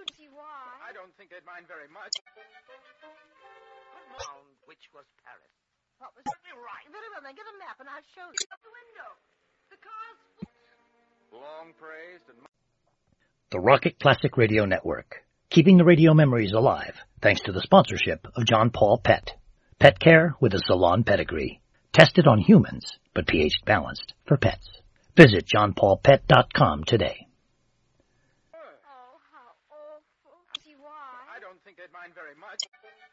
See why? I don't think they'd mind very much. Which was Paris. What was right? Very well, then get a map and I'll show you. Out the window. The car's long praised and... The Rocket Classic Radio Network, keeping the radio memories alive thanks to the sponsorship of John Paul Pet. Pet care with a salon pedigree. Tested on humans, but pH balanced for pets. Visit johnpaulpet.com today. Oh, how awful. See why? I don't think they'd mind very much.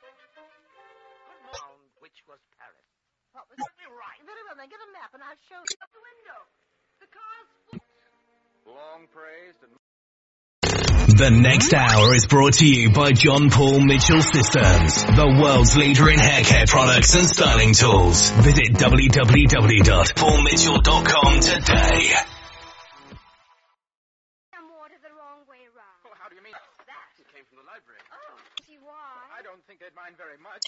Which was Paris. What was right? Very well, then get a map and I'll show you. Out the window. The car's long praised and... The next hour is brought to you by John Paul Mitchell Systems, the world's leader in hair care products and styling tools. Visit www.paulmitchell.com today. water the wrong way round. Oh, how do you mean? That. It came from the library. Oh, see why? I don't think they'd mind very much.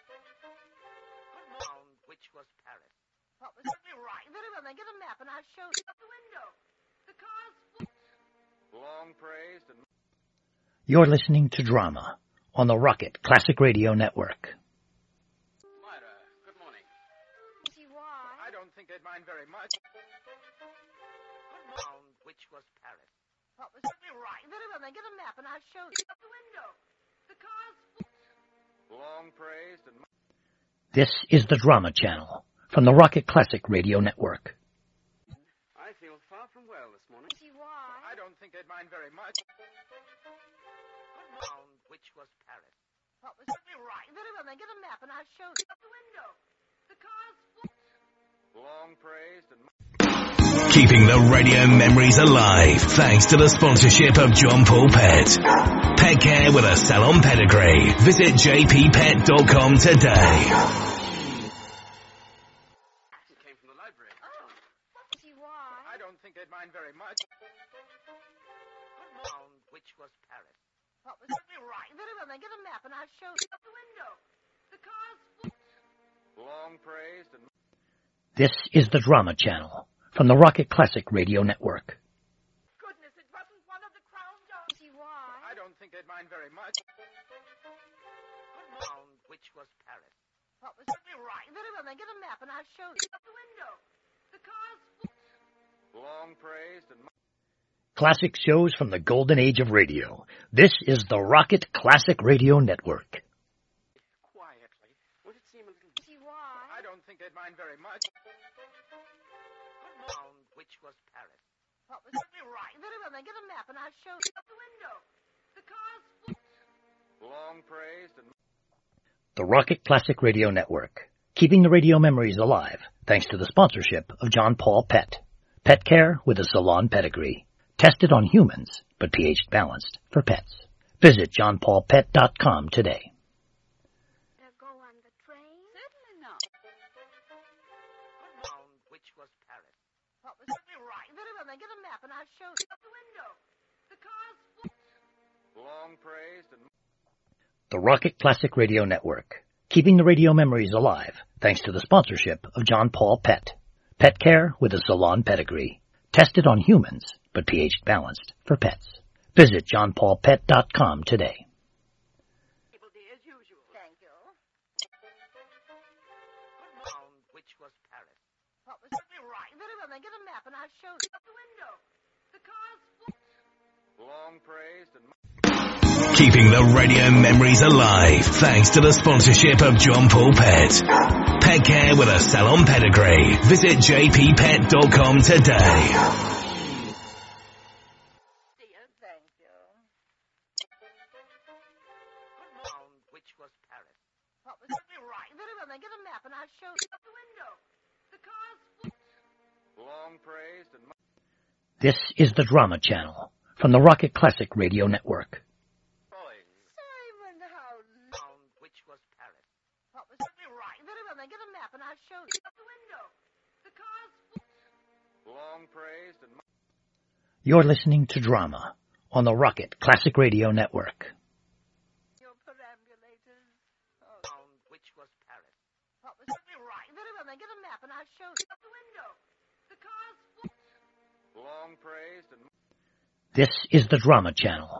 Which was Paris. What was right? Very well, then get a map and I'll show you. Out the window. The car's long praised and... You're listening to Drama on the Rocket Classic Radio Network. Myra, good morning. See why? I don't think they'd mind very much. Which was Paris. What was right? Very well, then get a map and I'll show you. Out the window. The car's long praised and... This is the Drama Channel from the Rocket Classic Radio Network. I feel far from well this morning. See why? I don't think they'd mind very much. Which was Paris. What was right? Very well, then get a map and I'll show you. Out the window. The car's long praised and... Keeping the radio memories alive thanks to the sponsorship of John Paul Pet. Pet care with a salon pedigree. Visit jppet.com today. It came from the library. Oh, see why? I don't think they'd mind very much. Which was Paris. What was right? Very well, then get a map and I'll show you. Out the window. The car's long praised and... This is the Drama Channel from the Rocket Classic Radio Network. Goodness, it wasn't one of the crown jewels. See why? I don't think they'd mind very much. Which was Paris. What was right? Very well, then get a map and I'll show you. Out the window. The car's long praised and... Classic shows from the golden age of radio. This is the Rocket Classic Radio Network. Quietly. Would it seem a little... See why? I don't think they'd mind very much. Which was Paris. What was right? Very well, then get a map and I'll show you. Out the window. The car's long praised and... The Rocket Classic Radio Network, keeping the radio memories alive thanks to the sponsorship of John Paul Pet. Pet care with a salon pedigree. Tested on humans, but pH balanced for pets. Visit johnpaulpet.com today. go on the train? Certainly not. Which was Paris. What was right? Very well, then get a map and I'll show you. Out the window. The car's long praised and... The Rocket Classic Radio Network, keeping the radio memories alive thanks to the sponsorship of John Paul Pet. Pet care with a salon pedigree. Tested on humans, but pH balanced for pets. Visit johnpaulpet.com today. As usual. Thank you. Which was Paris. What was right? Very well, then get a map and I'll show you. Out the window. The car's long praised and... Keeping the radio memories alive thanks to the sponsorship of John Paul Pet. Pet care with a salon pedigree. Visit jppet.com today. Dear, thank you. Which was Paris. What was right? Very well, then get a map and I'll show you. Out the window. The car's long praised and... This is the Drama Channel from the Rocket Classic Radio Network. Simon, how Which was Paris. What was right? Very well, then get a map and I'll show you. Out the window. The car's long praised and... You're listening to Drama on the Rocket Classic Radio Network. your perambulators. Which was Paris. What was right? Very well, then get a map and I'll show you. Out the window. The car's long praised and... This is the Drama Channel